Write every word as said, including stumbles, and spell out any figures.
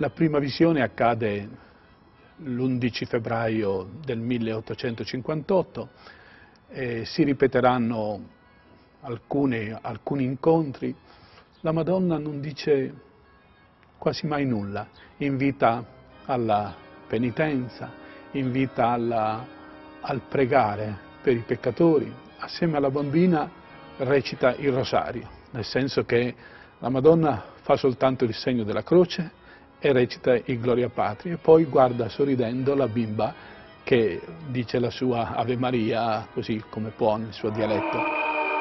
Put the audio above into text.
La prima visione accade l'undici febbraio del milleottocentocinquantotto e si ripeteranno alcune, alcuni incontri. La Madonna non dice quasi mai nulla, invita alla penitenza, invita alla, al pregare per i peccatori, assieme alla bambina recita il rosario, nel senso che la Madonna fa soltanto il segno della croce e recita il Gloria Patri e poi guarda sorridendo la bimba che dice la sua Ave Maria così come può nel suo dialetto.